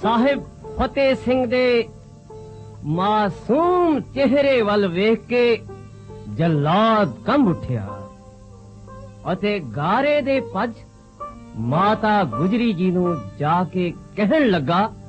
ਸਾਹਿਬ ਫਤਿਹ ਸਿੰਘ ਦੇ ਮਾਸੂਮ ਚਿਹਰੇ ਵੱਲ ਵੇਖ ਕੇ ਜੱਲਾਦ ਕੰਬ ਉੱਠਿਆ ਅਤੇ ਗਾਰੇ ਦੇ ਪੱਜ ਮਾਤਾ ਗੁਜਰੀ ਜੀ ਨੂੰ ਜਾ ਕੇ ਕਹਿਣ ਲੱਗਾ,